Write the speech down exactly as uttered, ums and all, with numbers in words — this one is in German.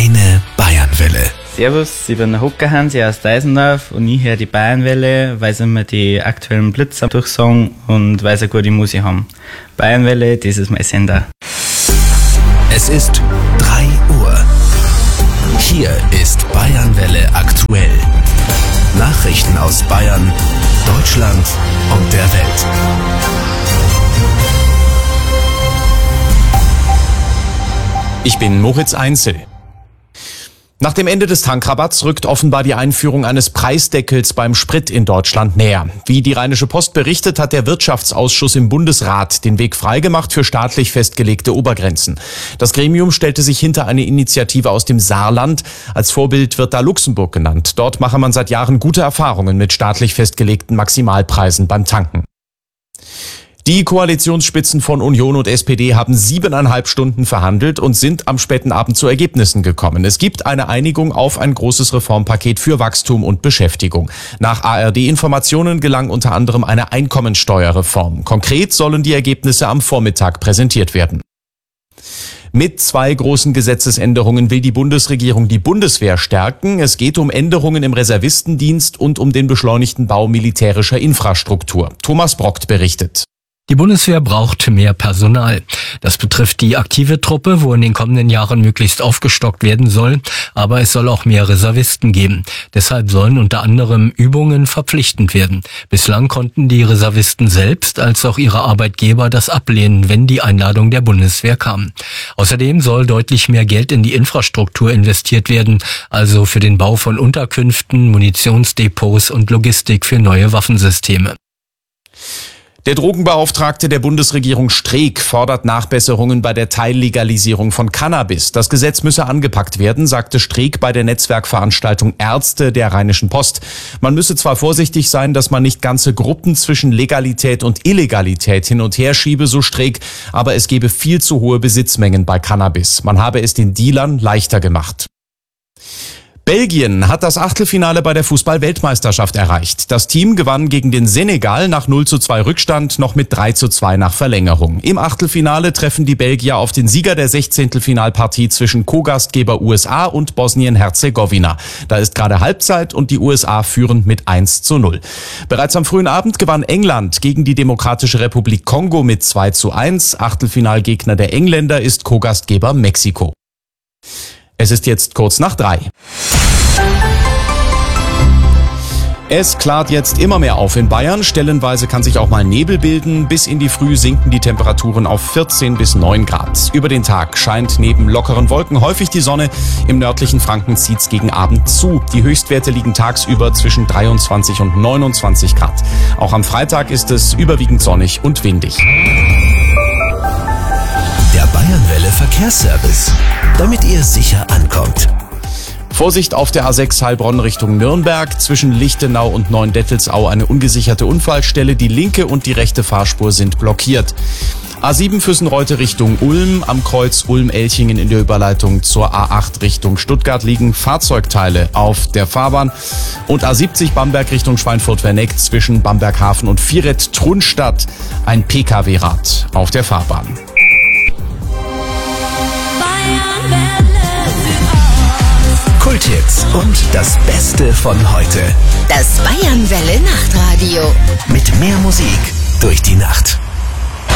Deine Bayernwelle. Servus, ich bin der Huckerhansi aus Deisendorf und ich höre die Bayernwelle, weil sie mir die aktuellen Blitzer durchsagen und weil sie gute Musik haben. Bayernwelle, das ist mein Sender. Es ist drei Uhr. Hier ist Bayernwelle aktuell. Nachrichten aus Bayern, Deutschland und der Welt. Ich bin Moritz Einzel. Nach dem Ende des Tankrabatts rückt offenbar die Einführung eines Preisdeckels beim Sprit in Deutschland näher. Wie die Rheinische Post berichtet, hat der Wirtschaftsausschuss im Bundesrat den Weg freigemacht für staatlich festgelegte Obergrenzen. Das Gremium stellte sich hinter eine Initiative aus dem Saarland. Als Vorbild wird da Luxemburg genannt. Dort mache man seit Jahren gute Erfahrungen mit staatlich festgelegten Maximalpreisen beim Tanken. Die Koalitionsspitzen von Union und S P D haben siebeneinhalb Stunden verhandelt und sind am späten Abend zu Ergebnissen gekommen. Es gibt eine Einigung auf ein großes Reformpaket für Wachstum und Beschäftigung. Nach A R D-Informationen gelang unter anderem eine Einkommensteuerreform. Konkret sollen die Ergebnisse am Vormittag präsentiert werden. Mit zwei großen Gesetzesänderungen will die Bundesregierung die Bundeswehr stärken. Es geht um Änderungen im Reservistendienst und um den beschleunigten Bau militärischer Infrastruktur. Thomas Brockt berichtet. Die Bundeswehr braucht mehr Personal. Das betrifft die aktive Truppe, wo in den kommenden Jahren möglichst aufgestockt werden soll. Aber es soll auch mehr Reservisten geben. Deshalb sollen unter anderem Übungen verpflichtend werden. Bislang konnten die Reservisten selbst als auch ihre Arbeitgeber das ablehnen, wenn die Einladung der Bundeswehr kam. Außerdem soll deutlich mehr Geld in die Infrastruktur investiert werden, also für den Bau von Unterkünften, Munitionsdepots und Logistik für neue Waffensysteme. Der Drogenbeauftragte der Bundesregierung Streeck fordert Nachbesserungen bei der Teillegalisierung von Cannabis. Das Gesetz müsse angepackt werden, sagte Streeck bei der Netzwerkveranstaltung Ärzte der Rheinischen Post. Man müsse zwar vorsichtig sein, dass man nicht ganze Gruppen zwischen Legalität und Illegalität hin und her schiebe, so Streeck, aber es gebe viel zu hohe Besitzmengen bei Cannabis. Man habe es den Dealern leichter gemacht. Belgien hat das Achtelfinale bei der Fußball-Weltmeisterschaft erreicht. Das Team gewann gegen den Senegal nach null zu zwei Rückstand noch mit drei zu zwei nach Verlängerung. Im Achtelfinale treffen die Belgier auf den Sieger der Sechzehntelfinalpartie zwischen Co-Gastgeber U S A und Bosnien-Herzegowina. Da ist gerade Halbzeit und die U S A führen mit eins zu null. Bereits am frühen Abend gewann England gegen die Demokratische Republik Kongo mit zwei zu eins. Achtelfinalgegner der Engländer ist Co-Gastgeber Mexiko. Es ist jetzt kurz nach drei. Es klart jetzt immer mehr auf in Bayern. Stellenweise kann sich auch mal Nebel bilden. Bis in die Früh sinken die Temperaturen auf vierzehn bis neun Grad. Über den Tag scheint neben lockeren Wolken häufig die Sonne. Im nördlichen Franken zieht's gegen Abend zu. Die Höchstwerte liegen tagsüber zwischen dreiundzwanzig und neunundzwanzig Grad. Auch am Freitag ist es überwiegend sonnig und windig. Der Bayernwelle Verkehrsservice, damit ihr sicher ankommt. Vorsicht auf der A sechs Heilbronn Richtung Nürnberg. Zwischen Lichtenau und Neuendettelsau eine ungesicherte Unfallstelle. Die linke und die rechte Fahrspur sind blockiert. A sieben Füssenreute Richtung Ulm. Am Kreuz Ulm-Elchingen in der Überleitung zur A acht Richtung Stuttgart liegen Fahrzeugteile auf der Fahrbahn. Und A siebzig Bamberg Richtung Schweinfurt-Werneck zwischen Bamberghafen und Vieret-Trunstadt ein P K W-Rad auf der Fahrbahn. Kulthits und das Beste von heute. Das Bayernwelle Nachtradio. Mit mehr Musik durch die Nacht.